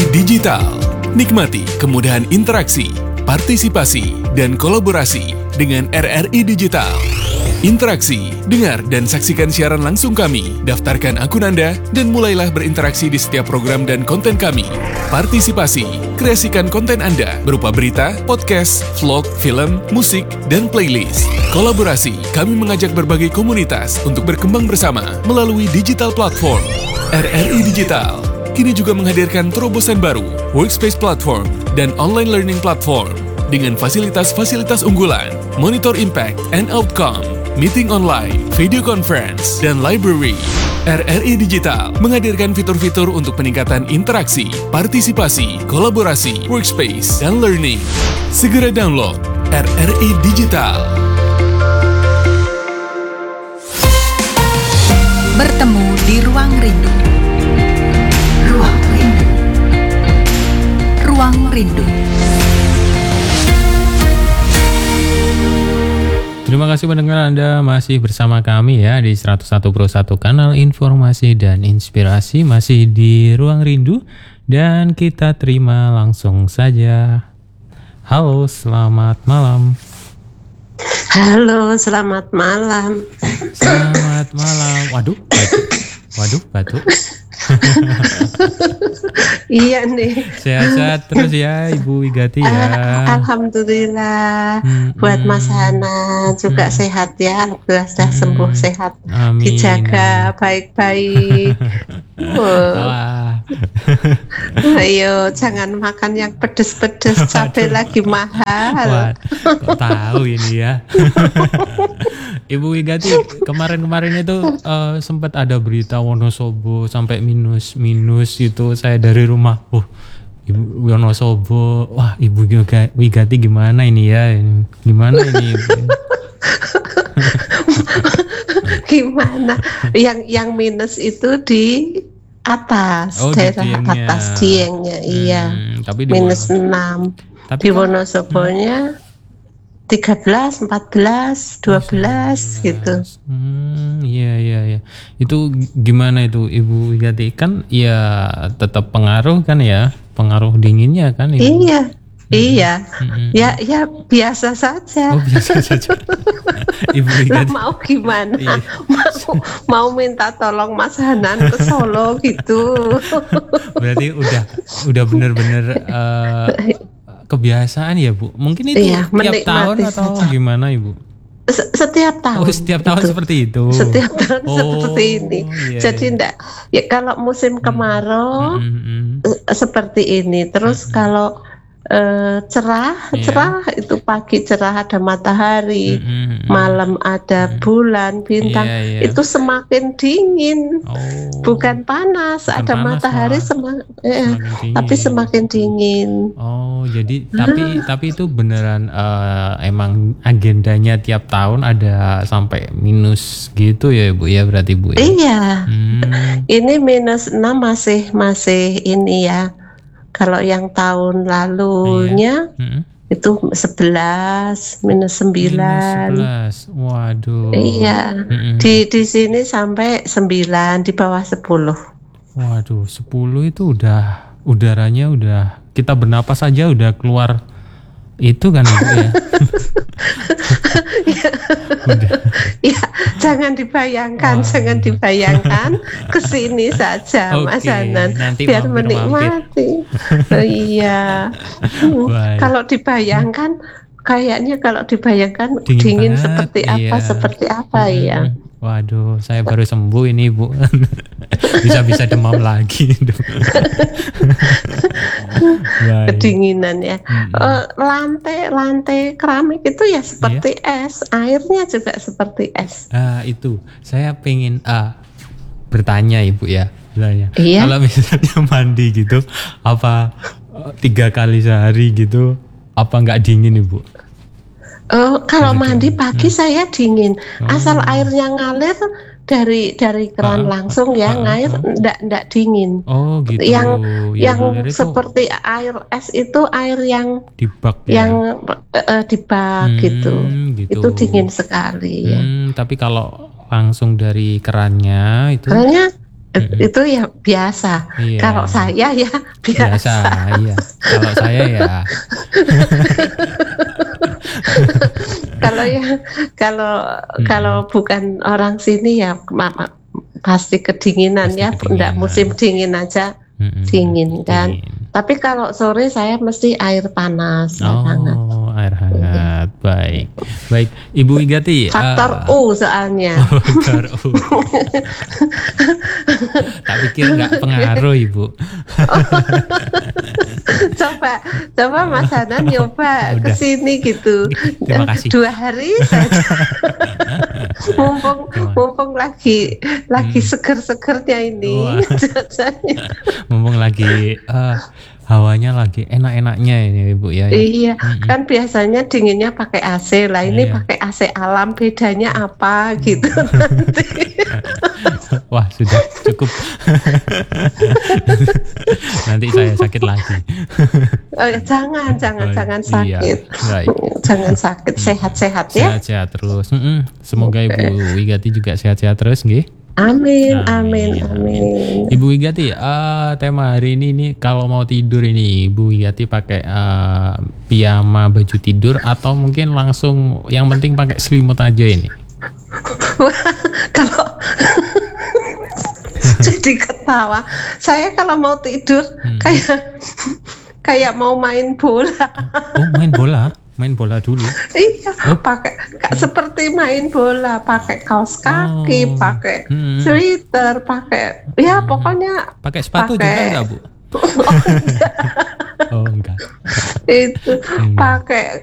Digital. Nikmati kemudahan interaksi, partisipasi, dan kolaborasi dengan RRI Digital. Interaksi, dengar dan saksikan siaran langsung kami, daftarkan akun Anda, dan mulailah berinteraksi di setiap program dan konten kami. Partisipasi, kreasikan konten Anda berupa berita, podcast, vlog, film, musik, dan playlist. Kolaborasi, kami mengajak berbagai komunitas untuk berkembang bersama melalui digital platform. RRI Digital kini juga menghadirkan terobosan baru, workspace platform, dan online learning platform dengan fasilitas-fasilitas unggulan, monitor impact and outcome, meeting online, video conference, dan library. RRI Digital menghadirkan fitur-fitur untuk peningkatan interaksi, partisipasi, kolaborasi, workspace, dan learning. Segera download RRI Digital. Bertemu di Ruang Rindu. Ruang Rindu. Ruang Rindu. Terima kasih pendengar, Anda masih bersama kami ya di 101.1 kanal informasi dan inspirasi, masih di Ruang Rindu, dan kita terima langsung saja. Halo, selamat malam. Halo, selamat malam. Selamat malam. Waduh, batuk. Iya nih. Sehat-sehat terus ya Ibu Wigati ya. Alhamdulillah. Buat Mas Hana juga sehat ya. Alhamdulillah sudah sembuh sehat. Amin. Dijaga baik-baik. Wah. Ayo jangan makan yang pedes-pedes, cabai lagi mahal. Wah, kok tahu ini ya. Ibu Wigati, kemarin itu sempat ada berita Wonosobo sampai minus itu. Saya dari rumah, Ibu Wonosobo, wah Ibu Wigati gimana ini ya? Gimana ini? Gimana? Yang minus itu di atas, daerah atas Diengnya, iya. Tapi minus 6. Tapi di Wonosobonya 13, 14, 12 gitu. Iya. Itu gimana itu Ibu Wigati? Kan ya tetap pengaruh kan ya, pengaruh dinginnya kan Ibu? Iya. Ya biasa saja. Oh, biasa saja. Ibu Wigati mau gimana? Iya. Mau minta tolong Mas Hanan ke Solo gitu. Berarti udah benar-benar kebiasaan ya Bu. Mungkin itu tiap tahun atau saja. Gimana Ibu? Setiap tahun. Oh, setiap tahun gitu. Seperti itu. Setiap tahun seperti ini. Yeah. Jadi enggak ya kalau musim kemarau seperti ini. Terus kalau cerah itu pagi cerah ada matahari, malam ada bulan bintang, itu semakin dingin, bukan panas, ada matahari tapi semakin dingin. Oh, jadi tapi itu beneran emang agendanya tiap tahun ada sampai minus gitu ya Bu ya, berarti Bu ya? Iya. Ini minus 6 masih ini ya. Kalau yang tahun lalunya itu 11, minus 9. Waduh. Iya. Di sini sampai 9, di bawah 10. Waduh, 10 itu udah udaranya udah kita bernapas saja udah keluar itu kan Bu ya. Ya, jangan dibayangkan kesini saja Mas Hanan biar menikmati. Iya. Kalau dibayangkan kayaknya dingin seperti apa ya. Waduh, saya baru sembuh ini Bu. Bisa demam lagi. Kedinginan ya. Lantai keramik itu ya seperti es, airnya juga seperti es. Itu saya pengen bertanya Ibu ya. Iya. Kalau misalnya mandi gitu, apa 3 kali sehari gitu, apa nggak dingin Ibu? Kalau mandi pagi saya dingin, asal airnya ngalir dari keran langsung ya, ngair enggak dingin. Oh gitu. Yang seperti air es itu air yang di bak di bak gitu. Itu dingin sekali ya. Tapi kalau langsung dari kerannya itu Itu ya biasa. Iya. Kalau saya ya Biasa, iya. Kalau saya ya. Kalau bukan orang sini ya pasti kedinginan Pasti ya. kedinginan. Enggak musim dingin aja dingin kan. Dingin. Tapi kalau sore saya mesti air panas, air hangat. Oh, air hangat. Baik. Baik, Ibu Wigati. Faktor U soalnya. Faktor U. Tak pikir nggak pengaruh, Ibu. coba Mas Hanan nyoba Udah. kesini gitu. Terima kasih. 2 hari saja. mumpung lagi seger-segernya ini. Mumpung lagi hawanya lagi enak-enaknya ini, Ibu ya. Iya, kan biasanya dinginnya pakai AC lah, ini Iya. pakai AC alam, bedanya apa gitu nanti. Wah, sudah cukup. Nanti saya sakit lagi. Jangan Iya, sakit. baik. Jangan sakit, sehat-sehat ya. Sehat-sehat terus. Semoga Ibu Wigati juga sehat-sehat terus, nggih. Amin. Ibu Wigati, tema hari ini nih, kalau mau tidur ini Ibu Wigati pakai piyama baju tidur atau mungkin langsung yang penting pakai selimut aja ini? Kalau jadi ketawa, saya kalau mau tidur kayak mau main bola. Oh, main bola dulu. Iya, pakai seperti main bola, pakai kaos kaki, pakai sweater, pakai ya pokoknya Pakai sepatu juga enggak, Bu? Oh, enggak. itu pakai